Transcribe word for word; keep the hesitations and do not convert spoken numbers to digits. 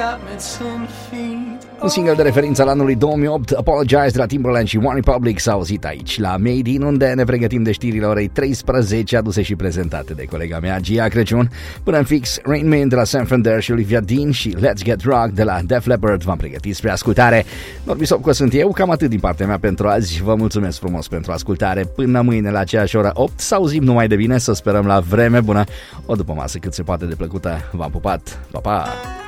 Un single de referință al anului două mii opt, Apologize de la Timbaland și One Republic s-a auzit aici la Made In, unde ne pregătim de știrile orei treisprezece, aduse și prezentate de colega mea Gia Crăciun. Până în fix, Rain Man de la Sam Fender și Olivia Dean și Let's Get Rock de la Def Leppard v-am pregătit spre ascultare. Norbi Sopco sunt eu, cam atât din partea mea pentru azi. Vă mulțumesc frumos pentru ascultare. Până mâine la aceeași oră opt, să auzim numai de bine, să sperăm la vreme bună, o după masă cât se poate de plăcută. V-am pupat, pa, pa!